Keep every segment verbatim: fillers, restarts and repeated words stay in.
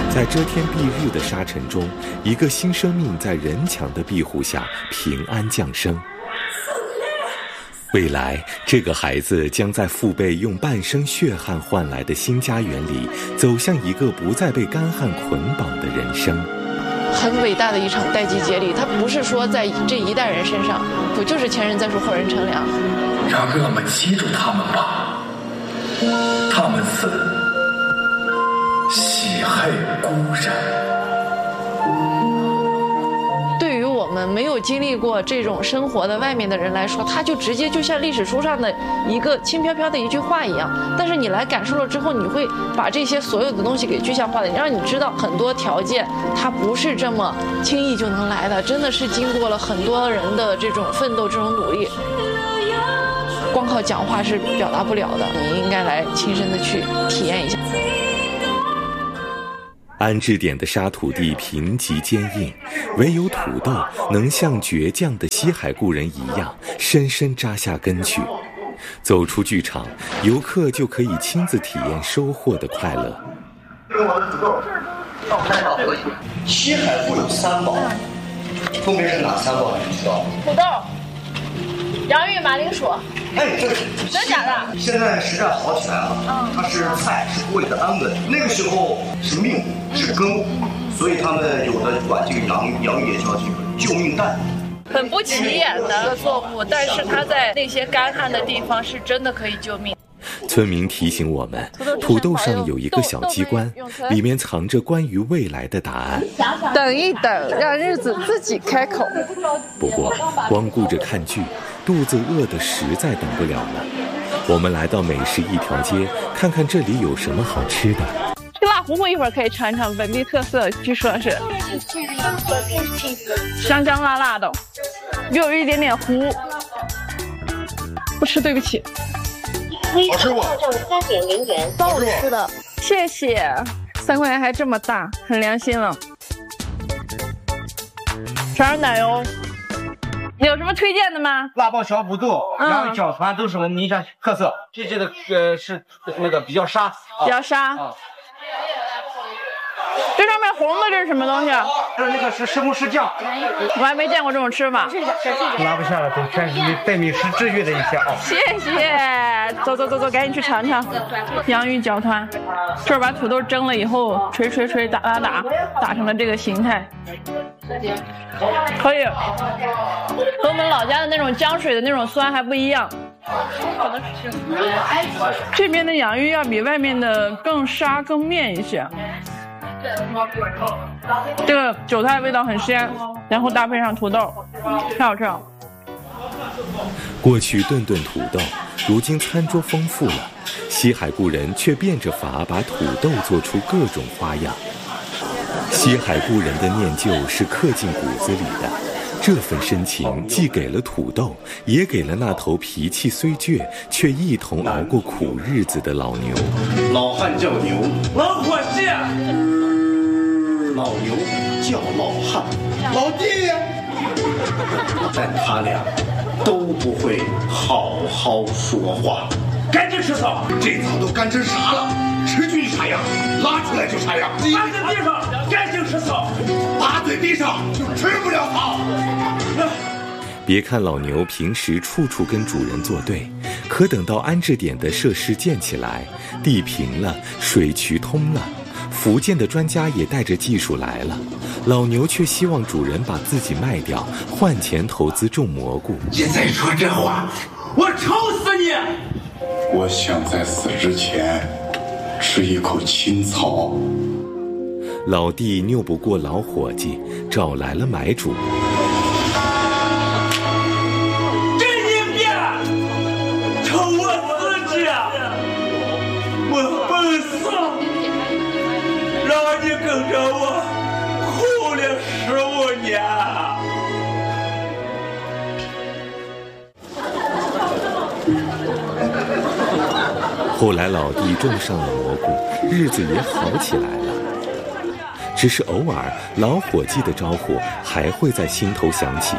在遮天蔽日的沙尘中，一个新生命在人墙的庇护下平安降生。未来，这个孩子将在父辈用半生血汗换来的新家园里，走向一个不再被干旱捆绑的人生。 很伟大的一场代际接力，它不是说在这一代人身上，不就是前人栽树后人乘凉。 让我们记住他们吧，他们是西海故人。 对于我们没有经历过这种生活的外面的人来说，它就直接就像历史书上的一个轻飘飘的一句话一样。但是你来感受了之后，你会把这些所有的东西给具象化的，让你知道很多条件它不是这么轻易就能来的，真的是经过了很多人的这种奋斗、这种努力。光靠讲话是表达不了的，你应该来亲身的去体验一下。 安置点的沙土地贫瘠坚硬，唯有土豆能像倔强的西海故人一样深深扎下根去。走出剧场，游客就可以亲自体验收获的快乐。 西海固有三宝，分别是哪三宝？你知道？ 土豆、洋芋、马铃薯。 哎，这真假的？ 现在时代好起来了，嗯，它是菜，是锅里的安稳。那个时候是命，是根，所以他们有的管这个洋洋芋也叫这个救命蛋。 很不起眼的作物，但是它在那些干旱的地方是真的可以救命。 村民提醒我们，土豆上有一个小机关，里面藏着关于未来的答案。 等一等，让日子自己开口。 不过，光顾着看剧，肚子饿得实在等不了了。我们来到美食一条街，看看这里有什么好吃的。 这辣糊糊一会儿可以尝尝，本地特色，据说是香香辣辣的，又有一点点糊。不吃对不起。 好吃不？ 三点零元， 好吃的，谢谢。三块钱还这么大，很良心了。尝尝奶油，你有什么推荐的吗？ 辣爆小补肚、洋芋饺团都是我们宁夏特色。这些的呃是那个比较沙， 比较沙。啊、这上面红的这是什么东西？ 这那个是西红柿酱， 我还没见过这种吃法。 拿不下了，都全是带美食治愈的一些啊。 谢谢，走走走走，赶紧去尝尝洋芋饺团。这儿把土豆蒸了以后，捶捶捶，打打打，打成了这个形态。可以，和我们老家的那种浆水的那种酸还不一样。这边的洋芋要比外面的更沙更面一些。这个韭菜味道很鲜，然后搭配上土豆，太好吃了。 过去顿顿土豆，如今餐桌丰富了，西海故人却变着法把土豆做出各种花样。西海故人的念旧是刻进骨子里的，这份深情既给了土豆，也给了那头脾气虽倔却一同熬过苦日子的老牛。 老汉叫牛， 老伙计， 老牛叫老汉， 老弟呀。 但他俩都不会好好说话。 赶紧吃草， 这草都干成啥了？吃进去啥样，拉出来就啥样。 趴在地上，赶紧吃草； 趴在地上就吃不了草。 别看老牛平时处处跟主人作对，可等到安置点的设施建起来，地平了，水渠通了，福建的专家也带着技术来了，老牛却希望主人把自己卖掉，换钱投资种蘑菇。 你再说这话，我抽死你！ 我想在死之前吃一口青草。 老弟拗不过老伙计，找来了买主。 这一遍，抽我自己，我笨死，让你跟着我苦了十五年。 后来老弟种上了蘑菇，日子也好起来了。只是偶尔老伙计的招呼还会在心头响起。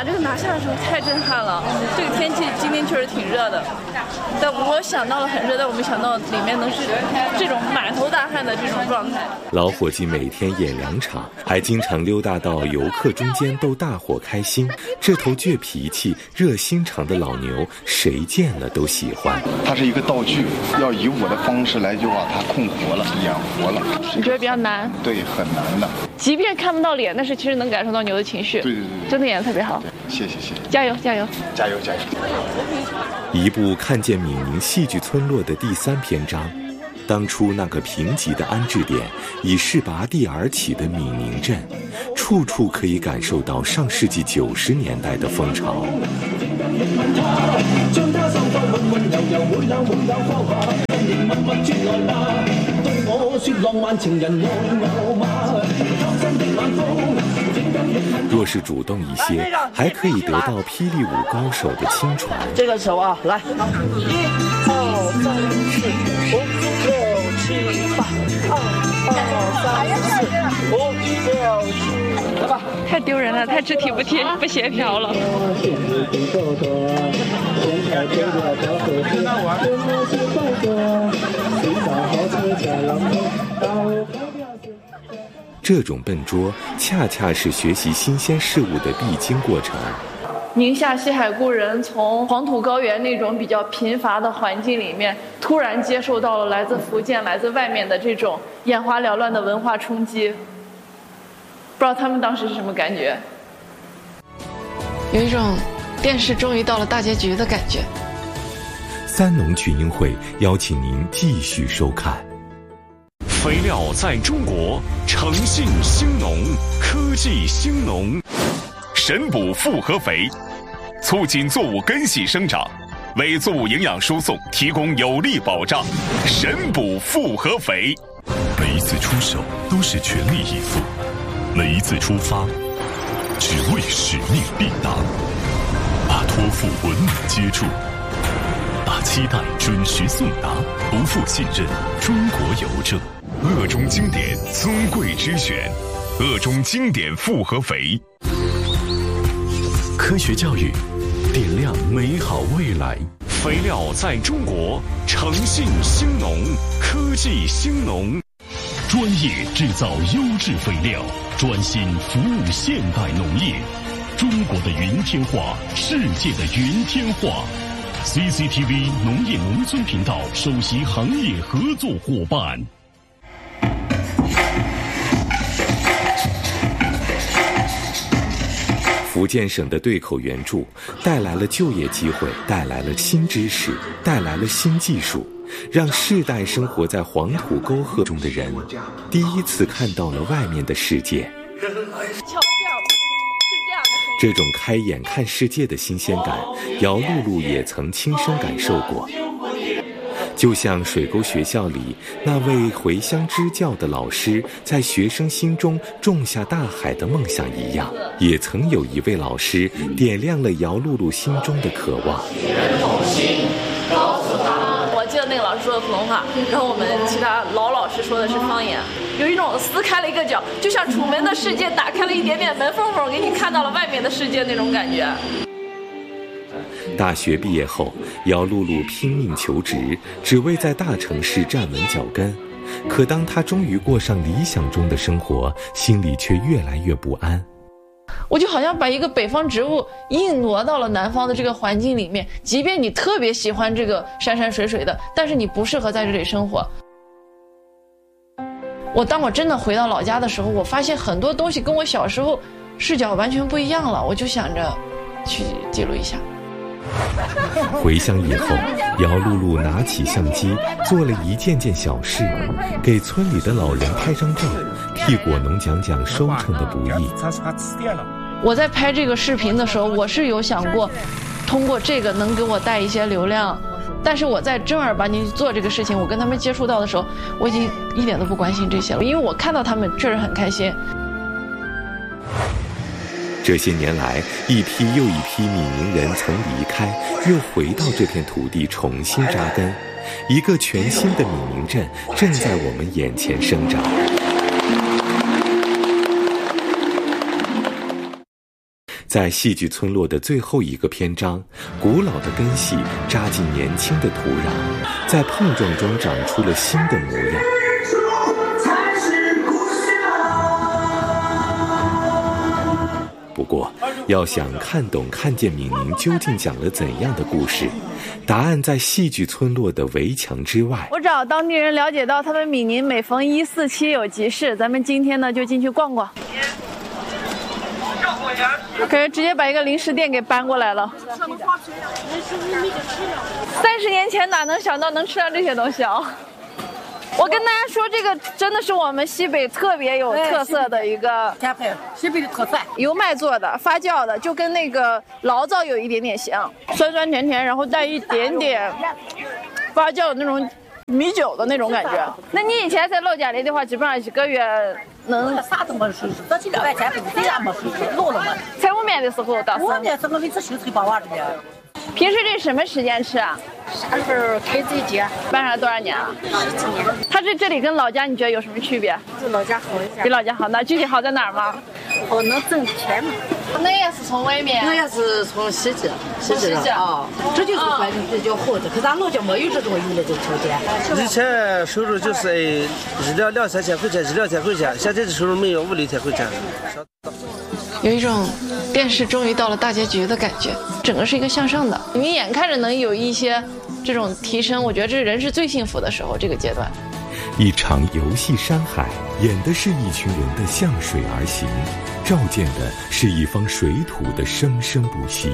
这个拿下的时候太震撼了。这个天气今天确实挺热的，但我想到了很热，但我没想到里面能是这种满头大汗的这种状态。 老伙计每天演两场，还经常溜达到游客中间逗大伙开心。这头倔脾气、热心肠的老牛，谁见了都喜欢。 它是一个道具，要以我的方式来就把它控活了、演活了。 你觉得比较难？ 对，很难的。 即便看不到脸，但是其实能感受到牛的情绪。 对对对， 真的演得特别好。 谢谢谢谢， 加油加油加油加油！ 一部看见闽宁戏剧村落的第三篇章，当初那个贫瘠的安置点，已是拔地而起的闽宁镇，处处可以感受到上世纪九十年代的风潮。若是主动一些，还可以得到霹雳舞高手的亲传。 这个手啊，来，一、二、三、四、五、六、七、八，二、二、三、四、五、六、七，来吧。 太丢人了，太肢体不贴不协调了。 这种笨拙，恰恰是学习新鲜事物的必经过程。 宁夏西海固人从黄土高原那种比较贫乏的环境里面，突然接受到了来自福建、来自外面的这种眼花缭乱的文化冲击。不知道他们当时是什么感觉？有一种电视终于到了大结局的感觉。 三农群英会邀请您继续收看。 肥料在中国，诚信兴农，科技兴农。神补复合肥，促进作物根系生长，为作物营养输送提供有力保障。神补复合肥， 每一次出手都是全力以赴，每一次出发只为使命必达，把托付稳稳接住，把期待准时送达，不负信任。中国邮政鄂中经典尊贵之选，鄂中经典复合肥。 科学教育，点亮美好未来。 肥料在中国，诚信兴农，科技兴农。 专业制造优质肥料，专心服务现代农业。中国的云天化，世界的云天化。C C T V 农业农村频道首席行业合作伙伴。 福建省的对口援助带来了就业机会，带来了新知识，带来了新技术，让世代生活在黄土沟壑中的人第一次看到了外面的世界。这种开眼看世界的新鲜感，姚露露也曾亲身感受过。就像水沟学校里那位回乡支教的老师在学生心中种下大海的梦想一样，也曾有一位老师点亮了姚露露心中的渴望。 我记得那个老师说的普通话，然后我们其他老老师说的是方言，有一种撕开了一个角，就像楚门的世界打开了一点点门缝缝，给你看到了外面的世界那种感觉。 大学毕业后，姚露露拼命求职，只为在大城市站稳脚跟。可当她终于过上理想中的生活，心里却越来越不安。 我就好像把一个北方植物硬挪到了南方的这个环境里面，即便你特别喜欢这个山山水水的，但是你不适合在这里生活。我当我真的回到老家的时候，我发现很多东西跟我小时候视角完全不一样了，我就想着去记录一下。 回乡以后，姚露露拿起相机做了一件件小事，给村里的老人拍张照，替果农讲讲收成的不易。 我在拍这个视频的时候，我是有想过通过这个能给我带一些流量，但是我在正儿八经做这个事情，我跟他们接触到的时候，我已经一点都不关心这些了，因为我看到他们确实很开心。 这些年来，一批又一批闽宁人曾离开，又回到这片土地重新扎根，一个全新的闽宁镇正在我们眼前生长。 在戏剧村落的最后一个篇章，古老的根系扎进年轻的土壤，在碰撞中长出了新的模样。不过，要想看懂看见闽宁究竟讲了怎样的故事，答案在戏剧村落的围墙之外。 我找当地人了解到，他们闽宁每逢一四七有集市，咱们今天呢就进去逛逛。可是直接把一个零食店给搬过来了。三十年前哪能想到能吃到这些东西啊！我跟大家说，这个真的是我们西北特别有特色的一个家配，西北的特产， 油麦做的，发酵的，就跟那个醪糟有一点点像，酸酸甜甜，然后带一点点发酵的那种米酒的那种感觉。那你以前在老家里的话，基本上一个月能啥都没收拾，这几两块钱不是谁也没收拾，漏了嘛。 才我面的时候当时。 我面是我每次收拾八万的。 平时这什么时间吃啊？ 啥时候开这一节？ 办上多少年了？ 十几年。 它这这里跟老家你觉得有什么区别？ 比老家好一些。 比老家好，那具体好在哪儿吗？ 好能挣钱嘛。 那也是从外面。 那也是从西街，西街啊，这就是环境比较好的。可咱老家没有这种有的这条件。 以前收入就是一两两三千块钱，一两千块钱，现在的收入没有五六千块钱。 有一种电视终于到了大结局的感觉，整个是一个向上的，你眼看着能有一些这种提升，我觉得这人是最幸福的时候，这个阶段。 一场游戏山海，演的是一群人的向水而行，照见的是一方水土的生生不息。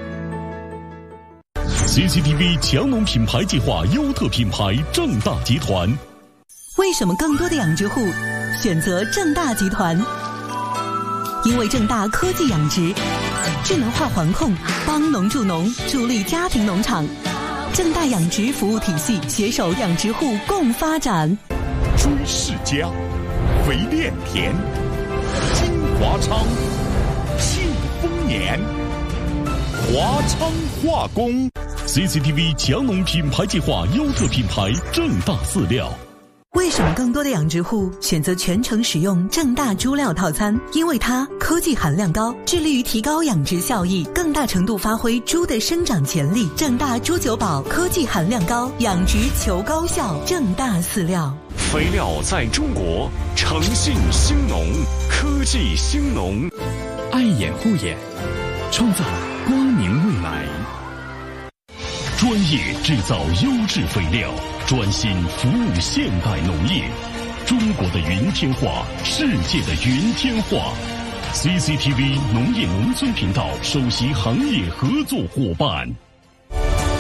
C C T V 强农品牌计划优特品牌正大集团。 为什么更多的养殖户选择正大集团？因为正大科技养殖，智能化环控，帮农助农，助力家庭农场。正大养殖服务体系携手养殖户共发展。 朱世家，肥炼田，金华昌，庆丰年，华昌化工。 C C T V 强农品牌计划优特品牌正大饲料。 为什么更多的养殖户选择全程使用正大猪料套餐？因为它科技含量高，致力于提高养殖效益，更大程度发挥猪的生长潜力。正大猪九宝科技含量高，养殖求高效。正大饲料， 肥料在中国，诚信兴农，科技兴农， 爱眼护眼，创造光明未来。 专业制造优质肥料，专心服务现代农业。中国的云天化，世界的云天化。C C T V 农业农村频道首席行业合作伙伴。